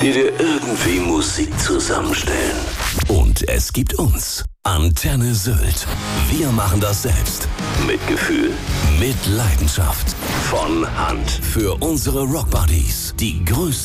die dir irgendwie Musik zusammenstellen. Und es gibt uns. Antenne Sylt. Wir machen das selbst. Mit Gefühl, Mit Leidenschaft. von Hand. Für unsere Rockbuddies. Die größten